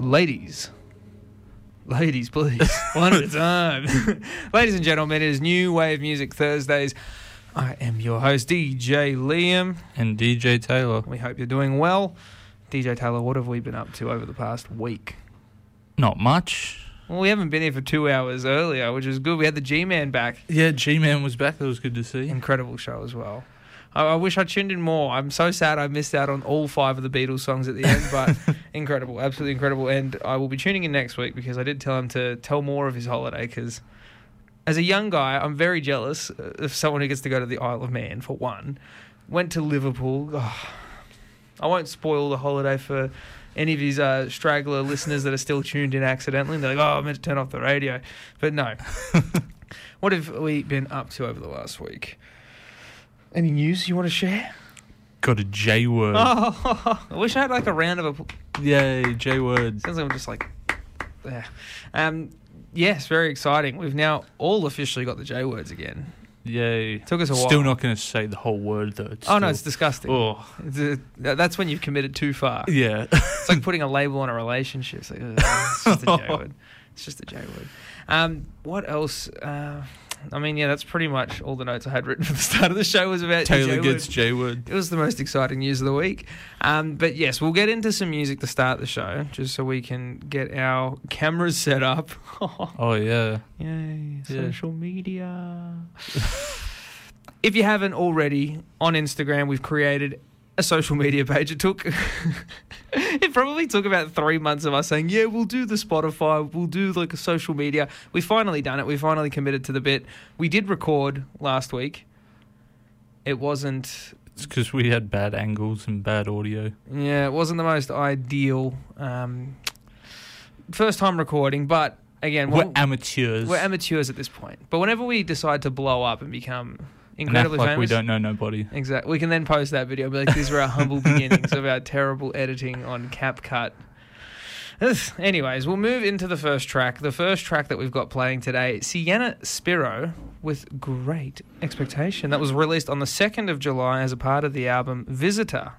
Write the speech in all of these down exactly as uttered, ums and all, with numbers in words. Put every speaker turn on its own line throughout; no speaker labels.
Ladies. Ladies, please. One at a time. Ladies and gentlemen, it is New Wave Music Thursdays. I am your host, D J Liam.
And D J Taylor.
We hope you're doing well. D J Taylor, what have we been up to over the past week?
Not much.
Well, we haven't been here for two hours earlier, which is good. We had the G-Man back.
Yeah, G-Man was back. That was good to see.
Incredible show as well. I, I wish I tuned in more. I'm so sad I missed out on all five of the Beatles songs at the end, but incredible, absolutely incredible. And I will be tuning in next week because I did tell him to tell more of his holiday because as a young guy, I'm very jealous of someone who gets to go to the Isle of Man, for one. Went to Liverpool. Oh, I won't spoil the holiday for any of his uh, straggler listeners that are still tuned in accidentally. They're like, oh, I meant to turn off the radio. But no. What have we been up to over the last week? Any news you want to share?
Got a J word.
Oh, I wish I had like a round of applause.
Yay, J word.
Sounds like I'm just like, yeah. Um, yes, very exciting. We've now all officially got the J words again.
Yay.
Took us a while.
Still not going to say the whole word though. It's
oh
still...
no, it's disgusting.
Oh,
it's a, that's when you've committed too far.
Yeah.
It's like putting a label on a relationship. It's, like, it's just a J word. It's just a J word. Um, what else? Uh, I mean, yeah, that's pretty much all the notes I had written for the start of the show was about
Taylor
J-word. Gets
J-word.
It was the most exciting news of the week. Um, but yes, we'll get into some music to start the show, just so we can get our cameras set up.
Oh, yeah.
Yay,
Yeah.
social media. If you haven't already, on Instagram, we've created a social media page. It took... It probably took about three months of us saying, yeah, we'll do the Spotify, we'll do like a social media. We've finally done it. We finally committed to the bit. We did record last week. It wasn't...
It's because we had bad angles and bad audio.
Yeah, it wasn't the most ideal um, first time recording, but again...
We're
we'll,
amateurs.
We're amateurs at this point. But whenever we decide to blow up and become... incredibly
and act like
famous.
we don't know nobody.
Exactly. We can then post that video and be like, these were our humble beginnings of our terrible editing on CapCut. Anyways, we'll move into the first track. The first track that we've got playing today, Sienna Spiro with Great Expectation. That was released on the second of July as a part of the album Visitor.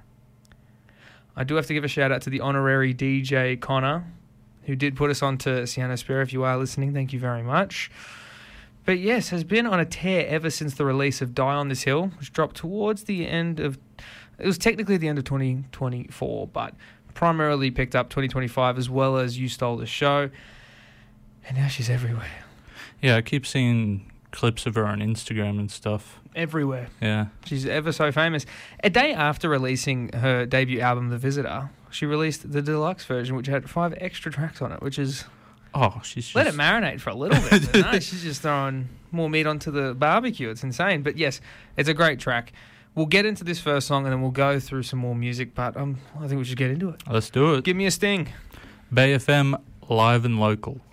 I do have to give a shout out to the honorary D J Connor, who did put us on to Sienna Spiro. If you are listening, thank you very much. But yes, has been on a tear ever since the release of Die on This Hill, which dropped towards the end of... It was technically the end of twenty twenty-four, but primarily picked up twenty twenty-five, as well as You Stole the Show. And now she's everywhere.
Yeah, I keep seeing clips of her on Instagram and stuff.
Everywhere.
Yeah.
She's ever so famous. A day after releasing her debut album, The Visitor, she released the deluxe version, which had five extra tracks on it, which is...
Oh, she's just...
Let it marinate for a little bit. But no, she's just throwing more meat onto the barbecue. It's insane. But yes, it's a great track. We'll get into this first song and then we'll go through some more music. But um, I think we should get into it.
Let's do it.
Give me a sting.
Bay F M, live and local.